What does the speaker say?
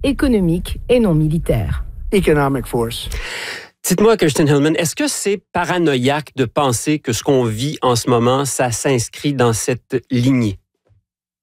économique et non militaire. Economic force. Dites-moi, Kirsten Hillman, est-ce que c'est paranoïaque de penser que ce qu'on vit en ce moment, ça s'inscrit dans cette lignée?